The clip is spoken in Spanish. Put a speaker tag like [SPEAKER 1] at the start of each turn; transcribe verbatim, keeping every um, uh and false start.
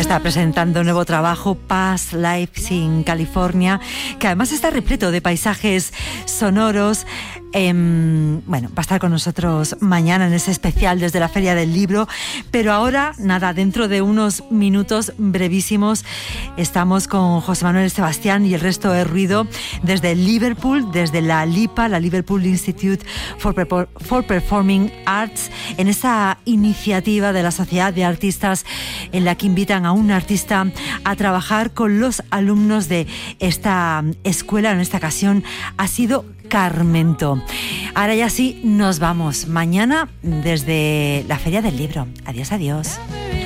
[SPEAKER 1] está presentando un nuevo trabajo, Past Lives in California, que además está repleto de paisajes sonoros. Eh, bueno, va a estar con nosotros mañana en ese especial desde la Feria del Libro, pero ahora, nada, dentro de unos minutos brevísimos estamos con José Manuel Sebastián y el resto de ruido desde Liverpool, desde la LIPA, la Liverpool Institute for, Pre- for Performing Arts, en esa iniciativa de la Sociedad de Artistas en la que invitan a un artista a trabajar con los alumnos de esta escuela. En esta ocasión ha sido Carmento. Ahora ya sí, nos vamos mañana desde la Feria del Libro. Adiós, adiós.